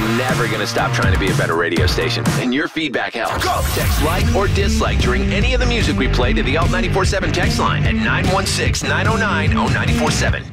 never going to stop trying to be a better radio station. And your feedback helps. Go! Text like or dislike during any of the music we play to the Alt 94.7 text line at 916-909-0947.